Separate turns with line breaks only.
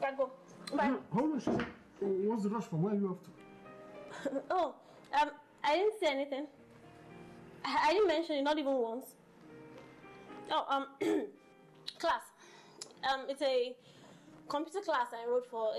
Yeah, go. Bye.
Hold on, sister. What's the rush from? Where are you off to?
Oh, I didn't say anything. I didn't mention it, not even once. Oh, class. It's a computer class I wrote for